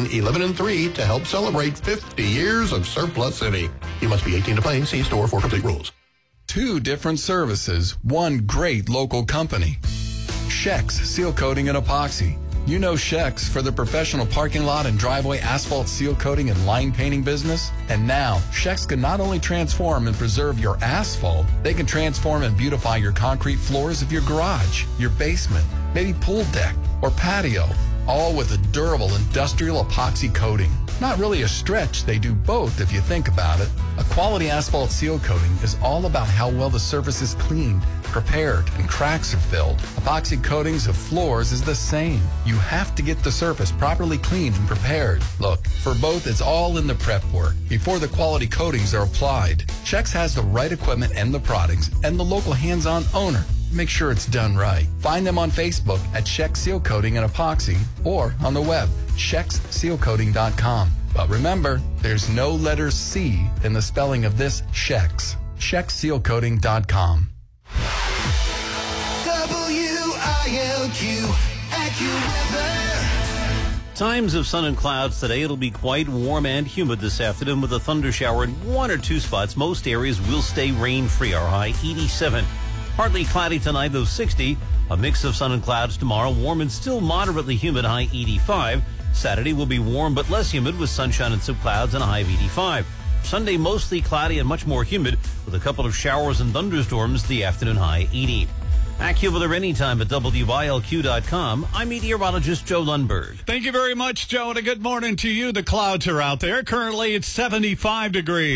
between 11 and 3 to help celebrate 50 years of Surplus City. You must be 18 to play. See store for complete rules. 2 different services, 1 great local company. Shex Seal Coating and Epoxy. You know Shex for the professional parking lot and driveway asphalt seal coating and line painting business. And now, Shex can not only transform and preserve your asphalt, they can transform and beautify your concrete floors of your garage, your basement, maybe pool deck or patio, all with a durable industrial epoxy coating. Not really a stretch, they do both if you think about it. A quality asphalt seal coating is all about how well the surface is cleaned, prepared, and cracks are filled. Epoxy coatings of floors is the same. You have to get the surface properly cleaned and prepared. Look, for both, it's all in the prep work before the quality coatings are applied. Shex has the right equipment and the products and the local hands-on owner. Make sure it's done right. Find them on Facebook at Shex Seal Coating and Epoxy or on the web, shexsealcoating.com. But remember, there's no letter C in the spelling of this Shex. shexsealcoating.com. WILQ AccuWeather. Times of sun and clouds today. It'll be quite warm and humid this afternoon with a thunder shower in 1 or 2 spots. Most areas will stay rain-free. Our high 87. Partly cloudy tonight, though 60. A mix of sun and clouds tomorrow. Warm and still moderately humid, high 85. Saturday will be warm but less humid with sunshine and some clouds and a high of 85. Sunday mostly cloudy and much more humid with a couple of showers and thunderstorms. The afternoon high 80. AccuWeather anytime at WILQ.com. I'm meteorologist Joe Lundberg. Thank you very much, Joe, and a good morning to you. The clouds are out there. Currently, it's 75 degrees.